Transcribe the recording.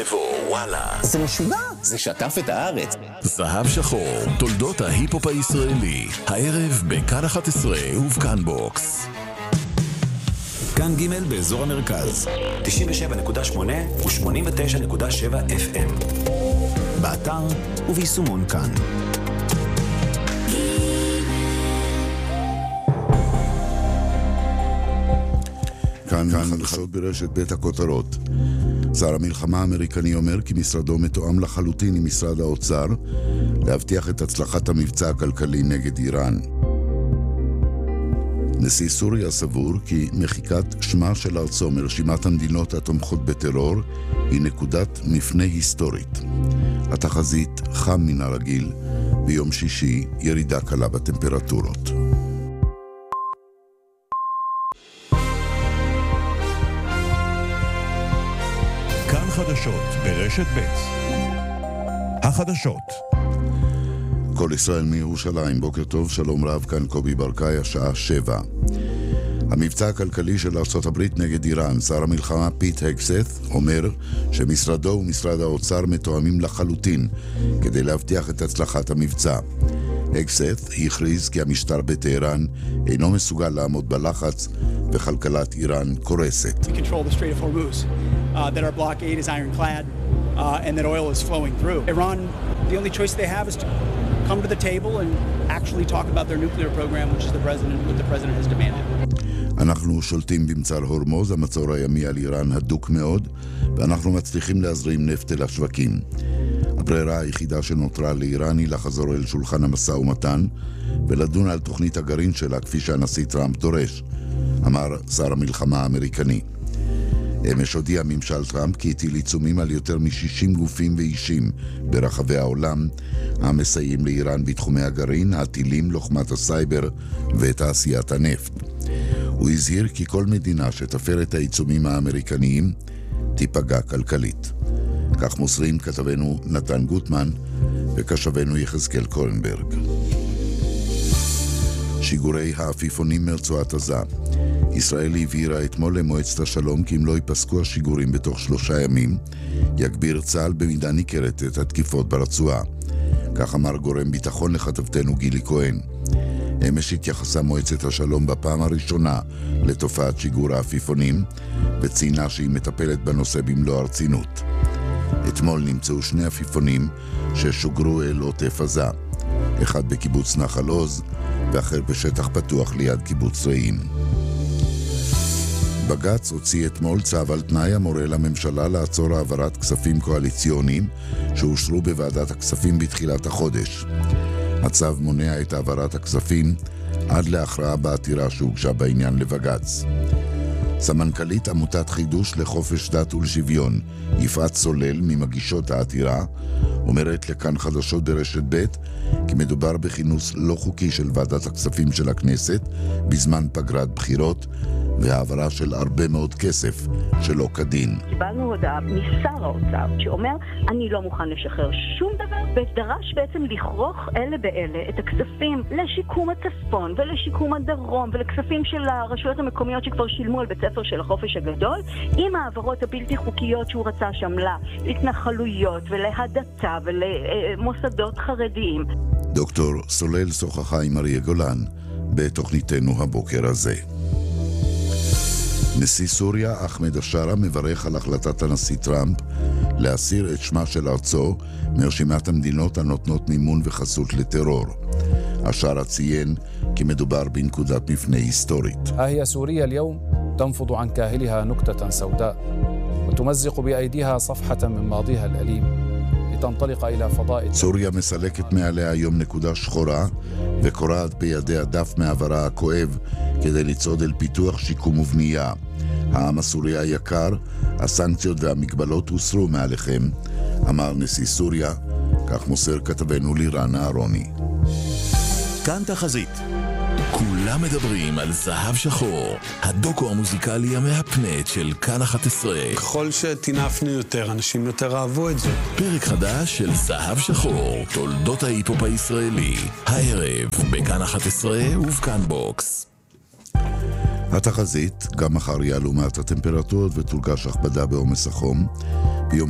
וואלה, זה משוגע, זה שטף את הארץ. זהב שחור, תולדות ההיפ-הופ הישראלי, הערב בכאן 11 ובכאן בוקס. כאן ג' באזור המרכז 97.8 ו-89.7 FM, באתר וביישומון כאן. כאן חדשות ברשת בית הכותרות. שר המלחמה האמריקני אומר כי משרדו מתואם לחלוטין עם משרד האוצר להבטיח את הצלחת המבצע הכלכלי נגד איראן. נשיא סוריה סבור כי מחיקת שמה של ארצו מרשימת המדינות התומכות בטרור היא נקודת מפנה היסטורית. התחזית חם מן הרגיל, ביום שישי ירידה קלה בטמפרטורות. חדשות ברשת ב'. החדשות. כל ישראל מירושלים, בוקר טוב, שלום רב, כאן קובי ברקאי, השעה 7. המבצע הכלכלי של ארצות הברית נגד איראן, שר המלחמה פיט הגסת אומר שמשרדו ומשרד האוצר מתואמים לחלוטין כדי להבטיח את הצלחת המבצע. הגסת הכריז כי המשטר בטהרן אינו מסוגל לעמוד בלחץ וכלכלת איראן קורסת. That our blockade is ironclad and that oil is flowing through. Iran, the only choice they have is to come to the table and actually talk about their nuclear program, which is what the president has demanded. אנחנו שולטים במצר הורמוז, המצור הימי על איראן הדוק מאוד, ואנחנו מצליחים להזרים נפט אל השווקים. הברירה היחידה שנותרה לאיראן היא לחזור אל שולחן המשא ומתן ולדון על תוכנית הגרעין שלה כפי שהנשיא טראמפ דורש, אמר שר המלחמה האמריקני. אמש הודיע ממשל טראמפ כי הטיל עיצומים על יותר מ-60 גופים ואישים ברחבי העולם המסייעים לאיראן בתחומי הגרעין, הטילים, לוחמת הסייבר ותעשיית הנפט. הוא הזהיר כי כל מדינה שתפר את העיצומים האמריקניים תיפגע כלכלית. כך מוסרים כתבנו נתן גוטמן וכשבנו יחזקאל קורנברג. שיגורי העפיפונים מרצועת עזה. ישראל הבהירה אתמול למועצת השלום כי אם לא ייפסקו השיגורים בתוך 3 ימים, יגביר צה"ל במידה ניכרת את התקיפות ברצועה. כך אמר גורם ביטחון לכתבתנו גילי כהן. אמש התייחסה מועצת השלום בפעם הראשונה לתופעת שיגור העפיפונים, וציינה שהיא מטפלת בנושא במלוא הרצינות. אתמול נמצאו 2 עפיפונים ששוגרו אל עוטף עזה, אחד בקיבוץ נחל עוז ואחר בשטח פתוח ליד קיבוץ רעים. בג"ץ הוציא אתמול צו על תנאי המורה לממשלה לעצור העברת כספים קואליציוניים שאושרו בוועדת הכספים בתחילת החודש. הצו מונע את העברת הכספים עד להכרעה בעתירה שהוגשה בעניין לבג"ץ. סמנכ"לית עמותת חידוש לחופש דת ולשוויון, יפעת סולל ממגישות העתירה, אומרת לכאן חדשות ברשת ב' כי מדובר בכינוס לא חוקי של ועדת הכספים של הכנסת בזמן פגרת בחירות והעברה של הרבה מאוד כסף שלא כדין. קיבלנו הודעה משר האוצר שאומר אני לא מוכן לשחרר שום דבר, ודרש בעצם לכרוך אלה באלה את הכספים לשיקום הצפון ולשיקום הדרום ולכספים של הרשויות המקומיות שכבר שילמו על בית ספר של החופש הגדול עם העברות הבלתי חוקיות שהוא רצה שם להתנחלויות ולהדתה ולמוסדות חרדיים. דוקטור סולל שוחחה עם אריה גולן בתוכניתנו הבוקר הזה. נשיא סוריה אחמד השארה מברך על החלטת הנשיא טראמפ להסיר את שמה של ארצו מרשימת המדינות הנותנות מימון וחסות לטרור. השארה ציין כי מדובר בנקודת מפנה היסטורית. هي سوريا اليوم تنفض عن كاهلها نكتة سوداء وتمزق بأيديها صفحة من ماضيها الأليم لتنطلق إلى فضاء. סוריה מסלקת מעליה היום נקודה שחורה וקורעת בידיה דף מעברה הכואב כדי לצעוד אל פיתוח, שיקום ובנייה. העם הסורי היקר, הסנקציות והמגבלות הוסרו מעליכם, אמר נשיא סוריה, כך מוסר כתבנו לירן אהרוני. כאן תחזית. כולם מדברים על זהב שחור, הדוקו המוזיקלי המהפנט של כאן 11. ככל שתינפנו יותר, אנשים יותר אהבו את זה. פרק חדש של זהב שחור, תולדות ההיפ-הופ הישראלי, הערב בכאן 11 ובכאן בוקס. התחזית, גם מחר יעלו מעט הטמפרטורות ותורגש הכבדה בעומס החום. ביום